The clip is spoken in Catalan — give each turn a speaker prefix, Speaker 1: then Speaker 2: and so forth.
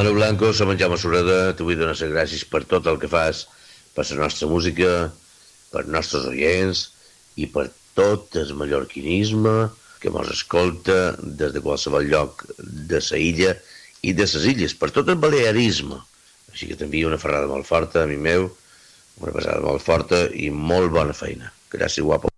Speaker 1: Manu Blanco, som en Jaume Sureda, t'ho vull donar les gràcies per tot el que fas, per la nostra música, per nostres oients i per tot el mallorquinisme que mos escolta des de qualsevol lloc de la illa i de les illes, per tot el balearisme. Així que t'envio una ferrada molt forta, amic meu, una pesada molt forta i molt bona feina. Gràcies, guapo.